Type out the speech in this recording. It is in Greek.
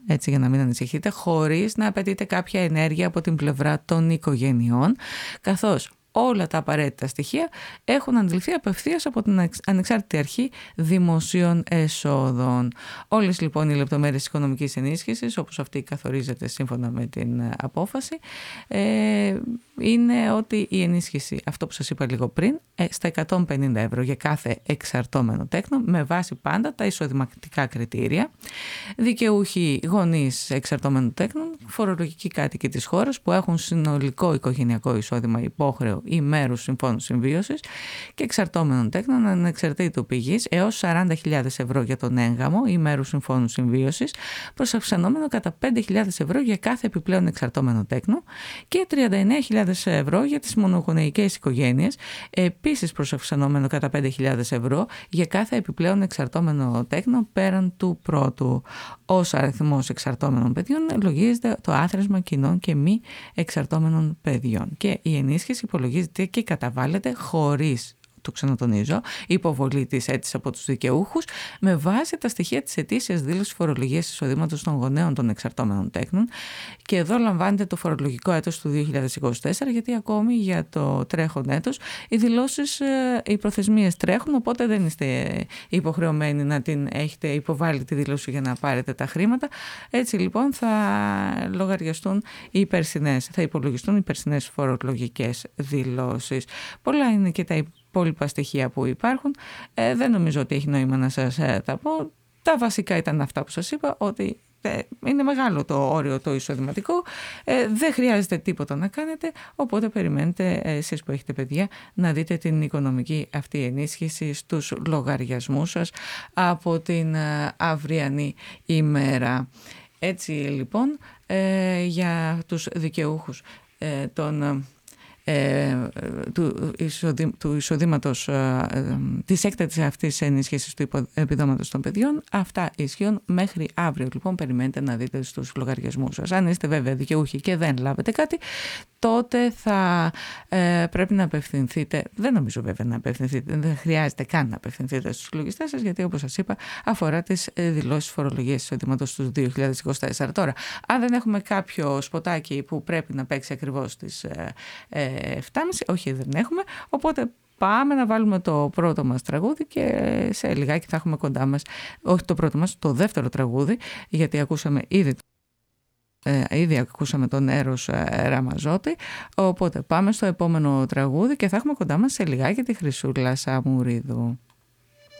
έτσι για να μην ανησυχείτε, χωρίς να απαιτείται κάποια ενέργεια από την πλευρά των οικογενειών, καθώς όλα τα απαραίτητα στοιχεία έχουν αντιληφθεί απευθείας από την Ανεξάρτητη Αρχή Δημοσίων Εσόδων. Όλες λοιπόν οι λεπτομέρειες της οικονομικής ενίσχυσης, όπως αυτή καθορίζεται σύμφωνα με την απόφαση, είναι ότι η ενίσχυση, αυτό που σας είπα λίγο πριν, στα 150 ευρώ για κάθε εξαρτώμενο τέκνο, με βάση πάντα τα εισοδηματικά κριτήρια. Δικαιούχοι γονείς εξαρτώμενου τέκνου, φορολογικοί κάτοικοι της χώρας που έχουν συνολικό οικογενειακό εισόδημα υπόχρεο ή μέρους συμφώνου συμβίωσης και εξαρτώμενων τέκνων ανεξαρτήτου πηγής έως 40.000 ευρώ για τον έγγαμο ή μέρους συμφώνου συμβίωσης, προς αυξανόμενο κατά 5.000 ευρώ για κάθε επιπλέον εξαρτώμενο τέκνο και 39.000 ευρώ για τις μονογονεϊκές οικογένειες, επίσης προς αυξανόμενο κατά 5.000 ευρώ για κάθε επιπλέον εξαρτώμενο τέκνο πέραν του πρώτου. Ως αριθμός εξαρτώμενων παιδιών λογίζεται το άθροισμα κοινών και μη εξαρτώμενων παιδιών και η ενίσχυση υπολογίζεται και καταβάλλεται χωρίς, το ξανατονίζω, υποβολή της αίτησης από τους δικαιούχους με βάση τα στοιχεία της ετήσιας δήλωσης φορολογίας εισοδήματος των γονέων των εξαρτώμενων τέκνων, και εδώ λαμβάνεται το φορολογικό έτος του 2024, γιατί ακόμη για το τρέχον έτος οι δηλώσεις, οι προθεσμίες τρέχουν, οπότε δεν είστε υποχρεωμένοι να την έχετε υποβάλει τη δήλωση για να πάρετε τα χρήματα. Έτσι λοιπόν θα λογαριαστούν θα υπολογιστούν οι περσινές φορολογικές δηλώσεις. Πολλά είναι και τα υπόλοιπα στοιχεία που υπάρχουν. Δεν νομίζω ότι έχει νόημα να σας τα πω. Τα βασικά ήταν αυτά που σας είπα, ότι είναι μεγάλο το όριο το εισοδηματικό, δεν χρειάζεται τίποτα να κάνετε, οπότε περιμένετε εσείς που έχετε παιδιά να δείτε την οικονομική αυτή ενίσχυση στους λογαριασμούς σας από την αυριανή ημέρα. Έτσι λοιπόν για τους δικαιούχους του εισοδήματος, της έκτατης αυτής ενίσχυσης του επιδόματος των παιδιών, αυτά ισχύουν μέχρι αύριο. Λοιπόν, περιμένετε να δείτε στους λογαριασμούς σας. Αν είστε βέβαια δικαιούχοι και δεν λάβετε κάτι, τότε θα πρέπει να απευθυνθείτε, δεν νομίζω βέβαια να απευθυνθείτε, δεν χρειάζεται καν να απευθυνθείτε στους λογιστές σας, γιατί όπως σας είπα αφορά τις δηλώσεις φορολογίας εισοδήματος του 2024. Τώρα, αν δεν έχουμε κάποιο σποτάκι που πρέπει να παίξει ακριβώς στις 7.30, όχι δεν έχουμε, οπότε πάμε να βάλουμε το πρώτο μας τραγούδι και σε λιγάκι θα έχουμε κοντά μας, όχι το πρώτο μας, το δεύτερο τραγούδι, γιατί ακούσαμε ήδη ακούσαμε τον Έρος Ραμαζότη, οπότε πάμε στο επόμενο τραγούδι και θα έχουμε κοντά μας σε λιγάκι τη Χρυσούλα Σαμουρίδου.